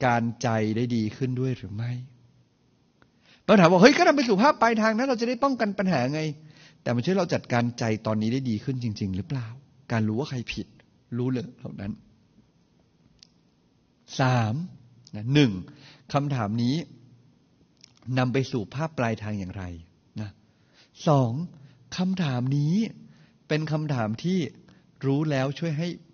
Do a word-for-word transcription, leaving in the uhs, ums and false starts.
การใจได้ดีขึ้นด้วยหรือไม่บางถามว่าเฮ้ยก็นำไปสู่ภาพปลายทางนั้นเราจะได้ป้องกันปัญหาไงแต่มันช่วยเราจัดการใจตอนนี้ได้ดีขึ้นจริงๆหรือเปล่าการรู้ว่าใครผิดรู้เลยเหล่านั้นสามนะหนึ่งคำถามนี้นำไปสู่ภาพปลายทางอย่างไรนะสองคำถามนี้เป็นคำถามที่รู้แล้วช่วยให้